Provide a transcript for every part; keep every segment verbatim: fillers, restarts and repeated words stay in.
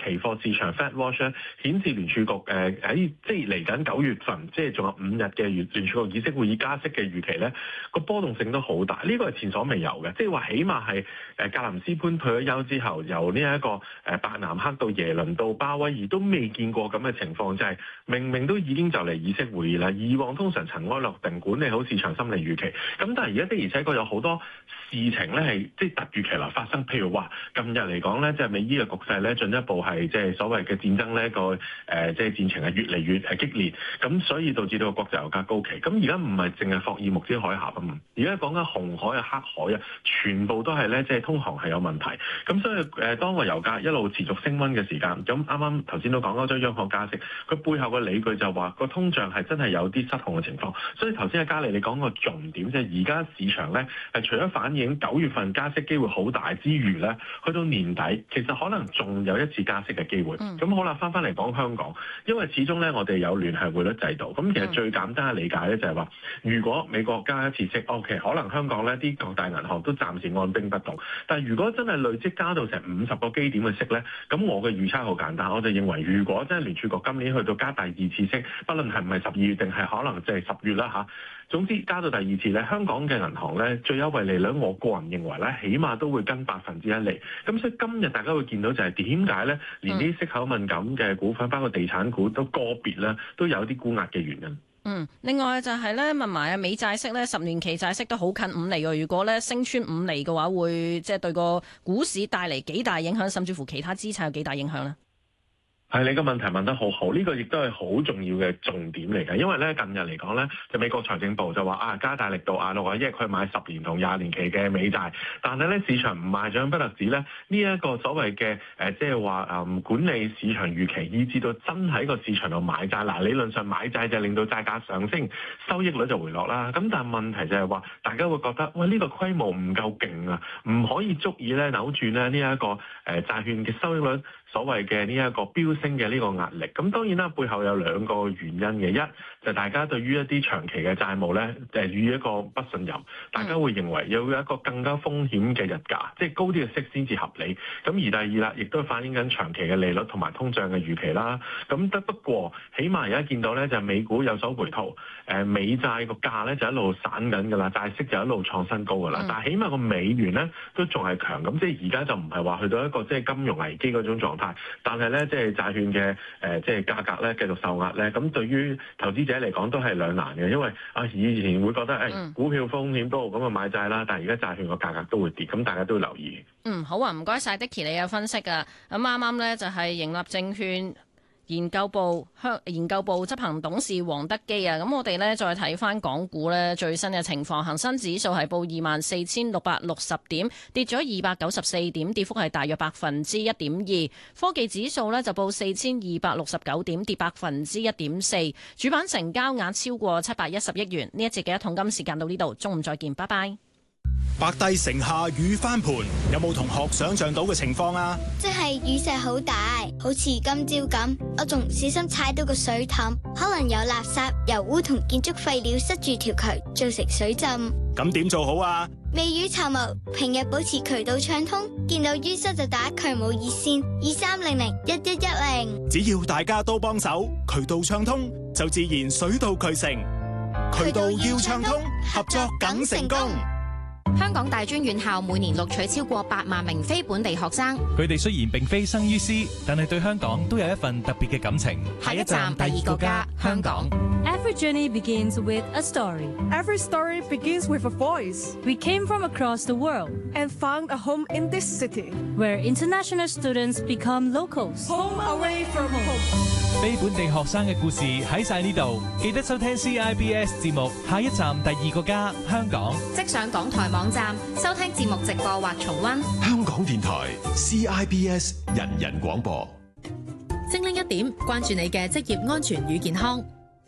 期貨市場 Fed Watch 咧顯示聯儲局誒喺即係嚟緊九月份，即係仲有五日嘅聯聯儲局議息會議加息嘅預期咧，個波動性都好大。呢個係前所未有嘅，即係話起碼係誒格林斯潘退咗休之後，由呢一個誒伯南克到耶倫到鮑威爾都未見過咁嘅情況，就係明明都已經就嚟議息會議啦。以往通常塵埃落定，管理好市場心理預期，咁但係而家的而且確有好多事情咧係即係突如其來發生，譬如話近日嚟講咧，即係美伊嘅局勢咧進一步係即係所謂嘅戰爭咧個誒即係戰情係越嚟越係激烈，咁所以導致到個國際油價高企。咁而家唔係淨係霍爾木茲海峽啊嘛，而家講緊紅海啊、黑海啊，全部都係咧即係通航係有問題。咁所以誒當個油價一路持續升溫嘅時間，咁啱啱頭先都講咗央行加息，佢背後嘅理據就話個通脹係真係有啲失控嘅情況。所以頭先阿嘉莉你講個重點，即係而家市場咧係除咗反映九月份加息機會好大之餘咧，去到年底其實可能仲有一次加息嘅機會。咁、嗯、好啦，翻翻嚟講香港，因為始終咧我哋有聯繫匯率制度，咁其實最簡單嘅理解咧就係話，如果美國加一次息 ，OK， 可能香港咧啲各大銀行都暫時按兵不動。但係如果真係累積加到成五十個基點嘅息咧，咁我嘅預測好簡單，我就認為如果真係聯儲局今年去到加第二次息，不論係唔係十二月定係可能即係十月啦嚇。總之加到第二次咧，香港嘅銀行咧最優惠利率，我個人認為咧，起碼都會跟百分之一厘。咁所以今日大家會見到就係點解咧，連啲息口敏感嘅股份，包括地產股都個別咧都有啲沽壓嘅原因。 嗯，另外就係咧問埋啊美債息咧，十年期債息都好近五厘喎。如果咧升穿五厘嘅話，會即係對個股市帶嚟幾大影響，甚至乎其他資產有幾大影響咧？ 係，你個問題問得好好，呢、這個亦都係好重要嘅重點嚟嘅。因為咧近日嚟講咧，就美國財政部就話啊加大力度啊六啊億去買十年同廿年期嘅美債，但係咧市場唔賣帳不特止咧，呢、這、一個所謂嘅誒即係話誒管理市場預期，以至到真喺個市場度買債。嗱、啊、理論上買債就令到債價上升，收益率就回落啦。咁但係問題就係話，大家會覺得喂呢、這個規模唔夠勁啊，唔可以足以咧扭轉咧呢一個誒、呃、債券嘅收益率。所謂嘅呢一個飆升嘅呢個壓力，咁當然啦，背後有兩個原因嘅，一就係、大家對於一啲長期嘅債務咧，就係予以一個不信任，大家會認為有一個更加風險嘅日價，即係高啲嘅息先至合理。咁而第二啦，亦都反映緊長期嘅利率同埋通脹嘅預期啦。咁得不過，起碼而家見到咧就係美股有所回吐，誒美債個價咧就一路散緊㗎啦，債息就一路創新高㗎啦。但係起碼個美元咧都仲係強，咁即係而家就唔係話去到一個即係金融危機嗰種狀態。但係咧，即係債券嘅誒，即係價格咧繼續受壓咧，咁對於投資者嚟講都係兩難嘅，因為啊以前會覺得誒、哎、股票風險高，咁啊買債啦，但係而家債券個價格都會跌，咁大家都要留意。 嗯，好啊，唔該晒 Dicky 你有分析啊。咁啱啱咧就係盈立證券研究部香研究部執行董事黃德基啊，咁我哋呢，再睇翻港股呢最新嘅情況，恒生指數係報二萬四千六百六十點，跌咗二百九十四點，跌幅係大約百分之一點二。科技指數呢，就報四千二百六十九點，跌百分之一點四。主板成交額超過七百一十億元。呢一節嘅一桶金時間到呢度，中午再見，拜拜。 白帝城下雨翻盤，有冇同學想象到嘅情況啊？ 即係雨勢好大，好似今朝咁，我仲唔小心踩到個水凼，可能有垃圾、油污同建築廢料塞住條渠，造成水浸。 咁點做好啊？ 未雨綢繆，平日保持渠道暢通，見到淤塞就打渠務熱線二三零零一一一零。 只要大家都幫手，渠道暢通就自然水到渠成。渠道要暢通，合作梗成功。 香港大專院校每年錄取超過八萬名非本地學生， 佢哋雖然並非生於斯，但係對香港都有一份特別嘅感情。 下一站第二個家，香港。 Every journey begins with a story. Every story begins with a voice. We came from across the world and found a home in this city, where international students become locals. Home away from home. 非本地學生嘅故事喺晒呢度，記得收聽 C I B S 節目。下一站第二個家，香港。 即上港台網站收聽節目直播或重溫。 香港電台 C I B S 人人廣播。 精靈一點，關注你嘅職業安全與健康。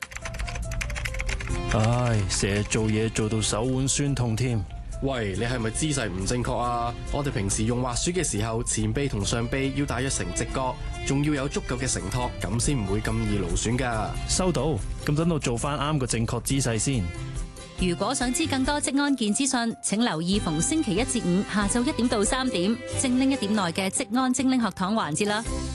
唉，成日做嘢做到手腕酸痛添。 喂，你係咪姿勢唔正確啊？我哋平時用滑雪嘅時候，前臂同上臂要大約成直角，仲要有足夠嘅承托，咁先唔會咁易勞損噶。 收到，咁等我做翻啱個正確姿勢先。 如果想知更多職安健資訊，請留意逢星期一至五下晝一點到三點，精靈一點內嘅職安精靈學堂環節啦。